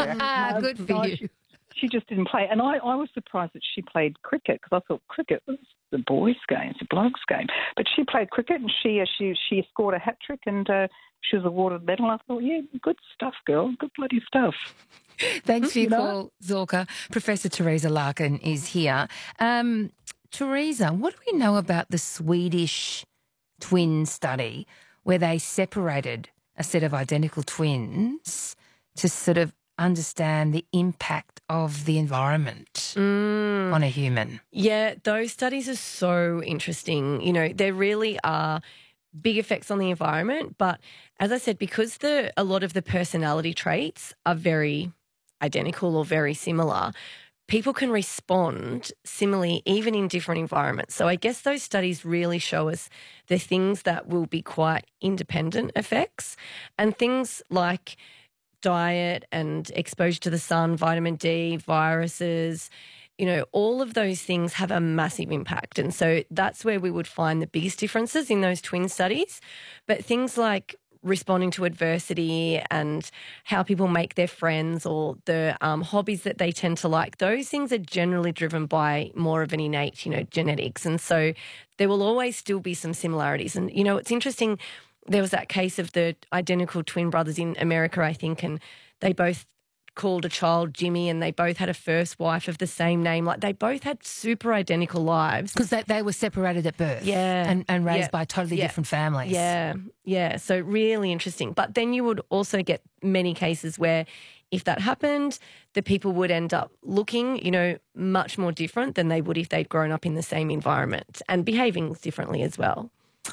Good for you. She just didn't play. And I was surprised that she played cricket because I thought cricket was the boys' game, it's a blokes' game. But she played cricket and she scored a hat-trick and she was awarded a medal. I thought, yeah, good stuff, girl. Good bloody stuff. Thanks for your call, Zorka. Professor Teresa Larkin is here. Teresa, what do we know about the Swedish twin study where they separated a set of identical twins to sort of understand the impact of the environment on a human? Yeah, those studies are so interesting. You know, there really are big effects on the environment. But as I said, because a lot of the personality traits are very identical or very similar, people can respond similarly even in different environments. So I guess those studies really show us the things that will be quite independent effects, and things like diet and exposure to the sun, vitamin D, viruses, you know, all of those things have a massive impact. And so that's where we would find the biggest differences in those twin studies. But things like responding to adversity and how people make their friends or the hobbies that they tend to like, those things are generally driven by more of an innate, you know, genetics. And so there will always still be some similarities. And, you know, it's interesting, there was that case of the identical twin brothers in America, I think, and they both called a child Jimmy and they both had a first wife of the same name. Like, they both had super identical lives. Because they were separated at birth. Yeah. And raised by totally different families. Yeah, yeah. So really interesting. But then you would also get many cases where if that happened, the people would end up looking, you know, much more different than they would if they'd grown up in the same environment and behaving differently as well.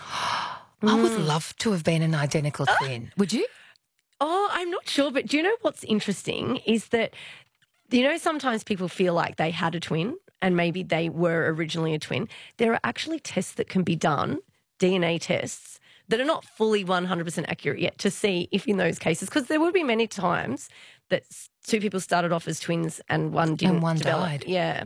I would love to have been an identical twin. Would you? Oh, I'm not sure. But do you know what's interesting is that, you know, sometimes people feel like they had a twin and maybe they were originally a twin. There are actually tests that can be done, DNA tests, that are not fully 100% accurate yet to see if in those cases, because there would be many times that two people started off as twins and one didn't and one develop. died. Yeah.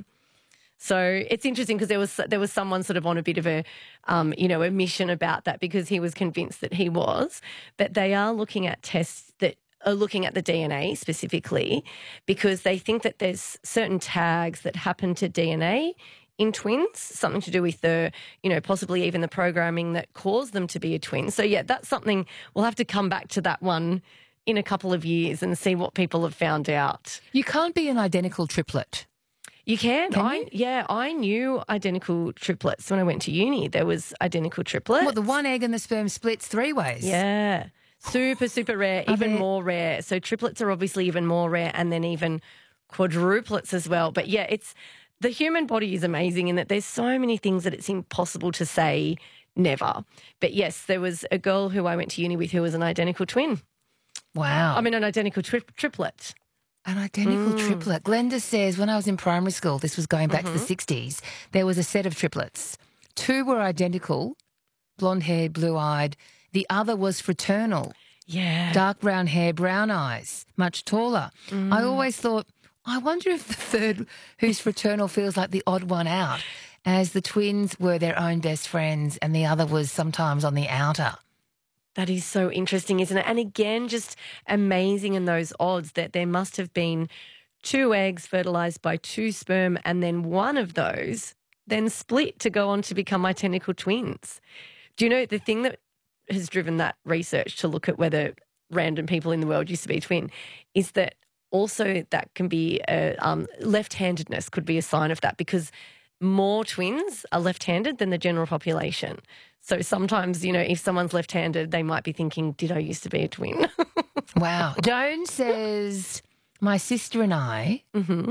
So it's interesting because there was someone sort of on a bit of a, you know, a mission about that because he was convinced that he was. But they are looking at tests that are looking at the DNA specifically because they think that there's certain tags that happen to DNA in twins, something to do with the, you know, possibly even the programming that caused them to be a twin. So, yeah, that's something we'll have to come back to that one in a couple of years and see what people have found out. You can't be an identical triplet. You can. You? Yeah, I knew identical triplets when I went to uni. There was identical triplets. What, the one egg and the sperm splits 3 ways? Yeah. Super, super rare, even more rare. So triplets are obviously even more rare, and then even quadruplets as well. But yeah, the human body is amazing in that there's so many things that it's impossible to say never. But yes, there was a girl who I went to uni with who was an identical twin. Wow. I mean, an identical triplet. An identical triplet. Glenda says, when I was in primary school, this was going back to the 60s, there was a set of triplets. 2 were identical, blonde-haired, blue-eyed. The other was fraternal. Yeah. Dark brown hair, brown eyes, much taller. I always thought, I wonder if the third, who's fraternal, feels like the odd one out, as the twins were their own best friends and the other was sometimes on the outer. That is so interesting, isn't it? And again, just amazing in those odds that there must have been 2 eggs fertilised by 2 sperm and then one of those then split to go on to become identical twins. Do you know the thing that has driven that research to look at whether random people in the world used to be a twin is that also that can be left-handedness could be a sign of that because more twins are left-handed than the general population. So sometimes, you know, if someone's left-handed, they might be thinking, did I used to be a twin? Wow. Joan says, my sister and I,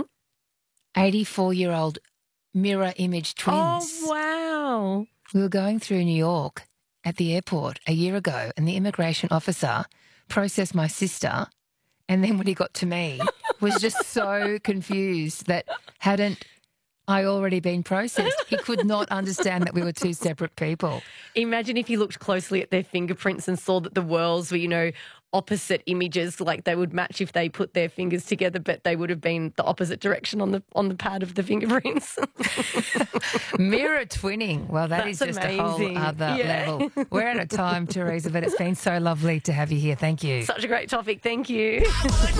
84-year-old mirror image twins. Oh, wow. We were going through New York at the airport a year ago and the immigration officer processed my sister and then when he got to me was just so confused that hadn't I already been processed. He could not understand that we were 2 separate people. Imagine if you looked closely at their fingerprints and saw that the worlds were, you know, opposite images, like they would match if they put their fingers together, but they would have been the opposite direction on the pad of the fingerprints. Mirror twinning. Well, that's just amazing. A whole other level. We're out of time, Teresa, but it's been so lovely to have you here. Thank you. Such a great topic. Thank you.